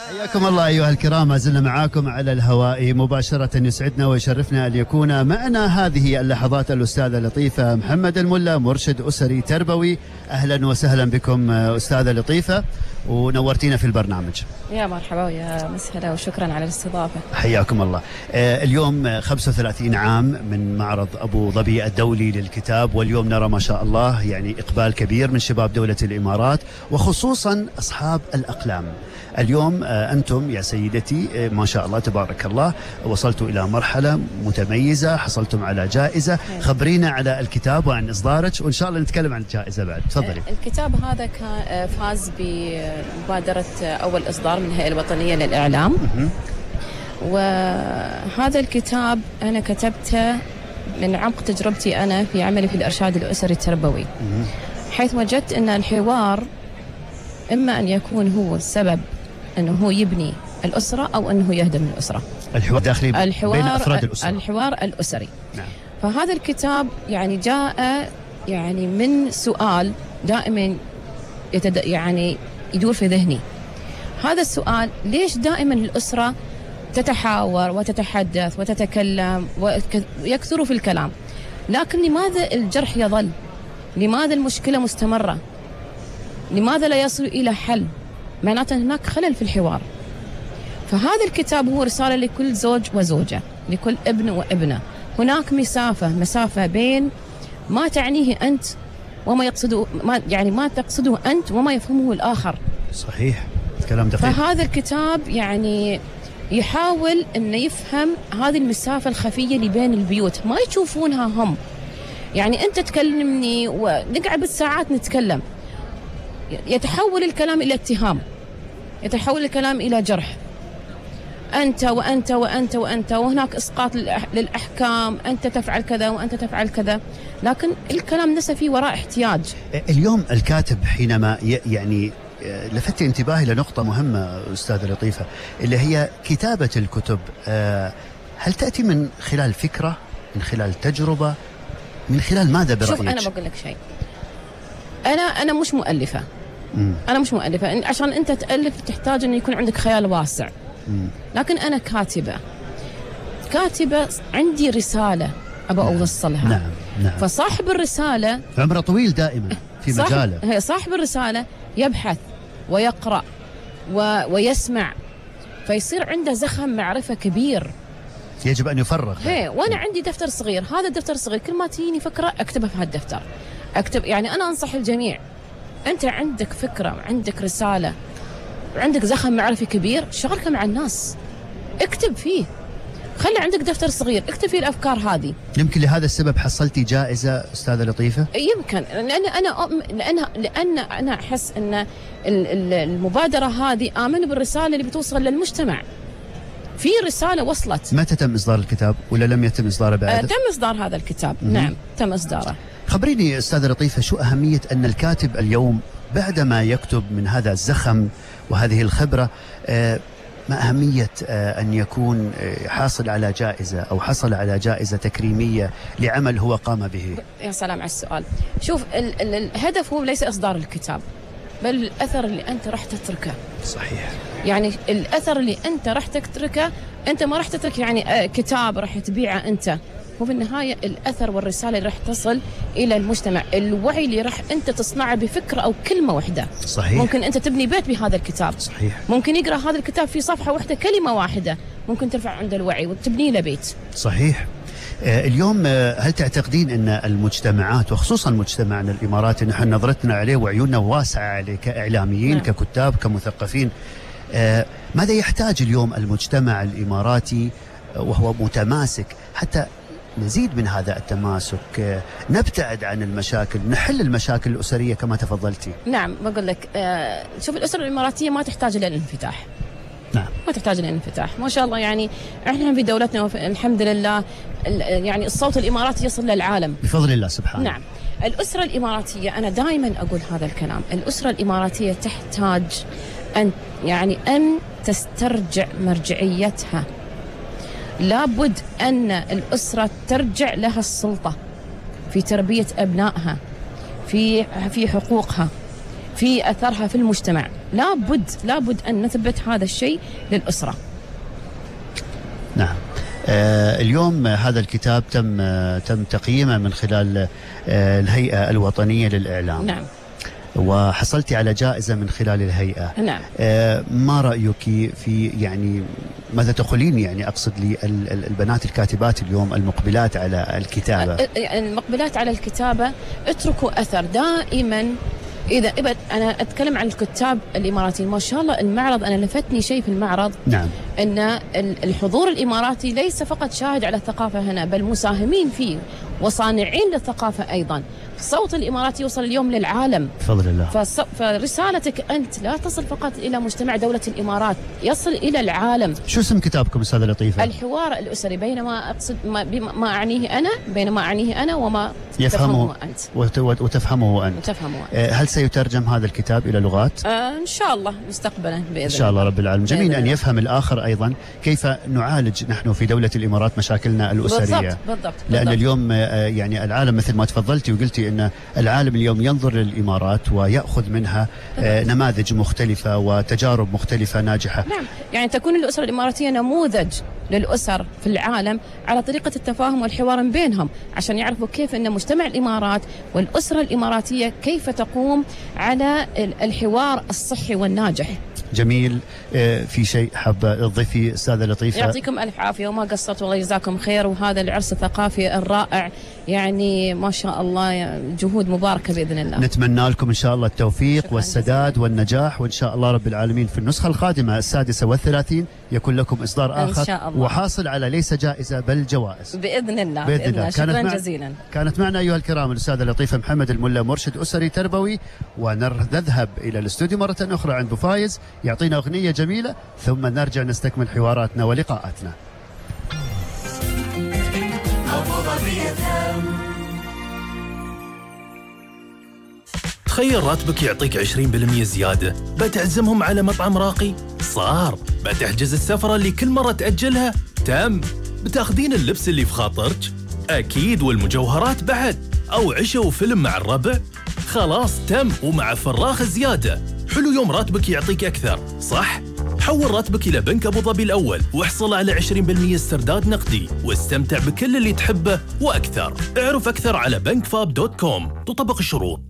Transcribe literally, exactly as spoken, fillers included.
حياكم الله أيها الكرام، ما زلنا معاكم على الهواء مباشرة. يسعدنا ويشرفنا أن يكون معنا هذه اللحظات الأستاذة لطيفة محمد الملا، مرشد أسري تربوي. أهلا وسهلا بكم أستاذة لطيفة، ونورتينا في البرنامج. يا مرحبا ويا مسهلا، وشكرا على الاستضافة. حياكم الله. آه اليوم خمسة وثلاثين عام من معرض أبو ظبي الدولي للكتاب، واليوم نرى ما شاء الله يعني إقبال كبير من شباب دولة الإمارات وخصوصا أصحاب الأقلام. اليوم آه أنتم يا سيدتي آه ما شاء الله تبارك الله وصلتوا إلى مرحلة متميزة، حصلتم على جائزة. خبرينا على الكتاب وعن إصدارك، وإن شاء الله نتكلم عن الجائزة بعد. تفضلي. الكتاب هذا كان فاز بمبادرة أول إصدار من الهيئة الوطنية للإعلام، وهذا الكتاب أنا كتبته من عمق تجربتي أنا في عملي في الإرشاد الأسري التربوي، حيث وجدت أن الحوار إما أن يكون هو السبب أنه هو يبني الأسرة أو أنه يهدم الأسرة. الحوار داخلي الحوار بين أفراد الأسرة. الحوار الأسري. نعم. فهذا الكتاب يعني جاء يعني من سؤال دائما يتد... يعني يدور في ذهني. هذا السؤال: ليش دائما الأسرة تتحاور وتتحدث وتتكلم ويكثروا في الكلام، لكن لماذا الجرح يظل؟ لماذا المشكلة مستمرة؟ لماذا لا يصل إلى حل؟ معناته هناك خلل في الحوار. فهذا الكتاب هو رسالة لكل زوج وزوجة، لكل ابن وابنة. هناك مسافة مسافة بين ما تعنيه أنت وما يقصده، ما يعني ما تقصده أنت وما يفهمه الآخر. صحيح، كلام دقيق. فهذا الكتاب يعني يحاول أن يفهم هذه المسافة الخفية اللي بين البيوت، ما يشوفونها هم. يعني أنت تكلمني ونقعد بالساعات نتكلم، يتحول الكلام إلى اتهام، يتحول الكلام إلى جرح. أنت وأنت وأنت وأنت، وهناك إسقاط للأحكام، أنت تفعل كذا وأنت تفعل كذا، لكن الكلام ليس فيه وراء احتياج. اليوم الكاتب حينما يعني لفت انتباهي لنقطة مهمة أستاذة لطيفة، اللي هي كتابة الكتب. هل تأتي من خلال فكرة، من خلال تجربة، من خلال ماذا برأيك؟ شوف، أنا بقول لك شيء، أنا أنا مش مؤلفة. مم. أنا مش مؤلفة، عشان أنت تألف تحتاج أن يكون عندك خيال واسع. مم. لكن أنا كاتبة كاتبة عندي رسالة أبغى نعم. أوصلها. نعم. نعم. فصاحب الرسالة عمره طويل دائما في صاحب مجاله. هي صاحب الرسالة يبحث ويقرأ و... ويسمع، فيصير عنده زخم معرفة كبير يجب أن يفرغ. هي وأنا عندي دفتر صغير، هذا الدفتر الصغير كل ما تجيني فكرة أكتبها في هالدفتر. أكتب يعني أنا أنصح الجميع، أنت عندك فكرة وعندك رسالة وعندك زخم معرفي كبير، شاركه مع الناس، اكتب فيه، خلي عندك دفتر صغير اكتب فيه الأفكار هذه. يمكن لهذا السبب حصلتي جائزة أستاذة لطيفة؟ يمكن، لأن أنا لأن لأن أنا أحس أن المبادرة هذه آمن بالرسالة اللي بتوصل للمجتمع. في رسالة وصلت. متى تم إصدار الكتاب ولا لم يتم إصداره بعد؟ آه تم إصدار هذا الكتاب. م- نعم تم إصداره. خبريني أستاذة لطيفة، شو أهمية أن الكاتب اليوم بعدما يكتب من هذا الزخم وهذه الخبرة، آه ما أهمية آه أن يكون آه حاصل على جائزة أو حصل على جائزة تكريمية لعمل هو قام به؟ يا سلام على السؤال. شوف، ال- ال- الهدف هو ليس إصدار الكتاب، بل الأثر اللي أنت راح تتركه. صحيح. يعني الأثر اللي أنت راح تتركه، أنت ما راح تترك يعني كتاب راح تبيعه أنت، هو في النهاية الأثر والرسالة اللي راح تصل إلى المجتمع، الوعي اللي راح أنت تصنعه بفكرة أو كلمة واحدة. صحيح. ممكن أنت تبني بيت بهذا الكتاب. صحيح. ممكن يقرأ هذا الكتاب في صفحة واحدة، كلمة واحدة، ممكن ترفع عنده الوعي وتبني له بيت. صحيح. اليوم هل تعتقدين أن المجتمعات وخصوصا مجتمعنا الإماراتي، نحن نظرتنا عليه وعيوننا واسعة عليه كإعلاميين نعم. ككتاب كمثقفين، ماذا يحتاج اليوم المجتمع الإماراتي وهو متماسك حتى نزيد من هذا التماسك، نبتعد عن المشاكل، نحل المشاكل الأسرية كما تفضلتي؟ نعم بقول لك، شوف، الأسرة الإماراتية ما تحتاج إلى الانفتاح. نعم. ما تحتاج إلى الانفتاح، ما شاء الله. يعني احنا في دولتنا الحمد لله، يعني الصوت الإماراتي يصل للعالم بفضل الله سبحانه. نعم. الأسرة الإماراتية، أنا دائما أقول هذا الكلام، الأسرة الإماراتية تحتاج أن يعني أن تسترجع مرجعيتها. لابد أن الأسرة ترجع لها السلطة في تربية أبنائها، في في حقوقها، في أثرها في المجتمع. لابد لابد أن نثبت هذا الشيء للأسرة. نعم. آه اليوم هذا الكتاب تم آه تم تقييمه من خلال آه الهيئة الوطنية للإعلام. نعم. وحصلتي على جائزة من خلال الهيئة. نعم. آه ما رأيك في يعني ماذا تقولين يعني أقصد لي البنات الكاتبات اليوم المقبلات على الكتابة؟ المقبلات على الكتابة اتركوا أثر دائما. إذا إبد أنا أتكلم عن الكتاب الإماراتيين، ما شاء الله المعرض أنا لفتني شيء في المعرض. نعم. أن الحضور الإماراتي ليس فقط شاهد على الثقافة هنا، بل مساهمين فيه وصانعين للثقافة أيضا. الصوت الإماراتي يوصل اليوم للعالم بفضل الله. فص... فرسالتك أنت لا تصل فقط إلى مجتمع دولة الإمارات، يصل إلى العالم. شو اسم كتابكم أستاذة لطيفة؟ الحوار الأسري، بينما أقصد ما, ما أعنيه أنا بينما أعنيه أنا وما يفهمه أنت وت... وتفهمه أنت. وتفهمه أنت. هل سيترجم هذا الكتاب إلى لغات؟ آه إن شاء الله مستقبلا بإذن الله. إن شاء الله رب العالمين. جميل أن يفهم الآخر أيضا كيف نعالج نحن في دولة الإمارات مشاكلنا الأسرية. بالضبط بالضبط. لأن بالضبط. اليوم يعني العالم مثل ما تفضلتي وقلتي أن العالم اليوم ينظر للإمارات ويأخذ منها نماذج مختلفة وتجارب مختلفة ناجحة. نعم، يعني تكون الأسرة الإماراتية نموذج للأسر في العالم على طريقة التفاهم والحوار بينهم، عشان يعرفوا كيف أن مجتمع الإمارات والأسرة الإماراتية كيف تقوم على الحوار الصحي والناجح. جميل. في شيء حابة تضيفي أستاذة لطيفة؟ يعطيكم ألف عافية وما قصرت والله يجزاكم خير، وهذا العرس الثقافي الرائع يعني ما شاء الله جهود مباركة بإذن الله. نتمنى لكم إن شاء الله التوفيق والسداد والنجاح، وإن شاء الله رب العالمين في النسخة القادمة السادسة والثلاثين يكون لكم إصدار آخر إن شاء الله. وحاصل على ليس جائزة بل جوائز بإذن الله. بإذن الله. الله. شكرا مع... جزيلا. كانت معنا أيها الكرام الأستاذة لطيفة محمد الملا، مرشد أسري تربوي، ونذهب إلى الاستوديو مرة أخرى عند بوفايز يعطينا أغنية جميلة ثم نرجع نستكمل حواراتنا ولقاءاتنا. تخيل راتبك يعطيك عشرين بالمئة زيادة، بتعزمهم على مطعم راقي؟ صار. بتحجز السفرة اللي كل مرة تأجلها؟ تم. بتاخدين اللبس اللي في خاطرك؟ أكيد، والمجوهرات بعد. أو عشاء وفيلم مع الربع؟ خلاص تم، ومع فراخ زيادة. حلو يوم راتبك يعطيك أكثر، صح؟ حول راتبك إلى بنك أبو ظبي الأول واحصل على عشرين بالمئة استرداد نقدي واستمتع بكل اللي تحبه وأكثر. اعرف أكثر على بنك فاب دوت كوم. تطبق الشروط.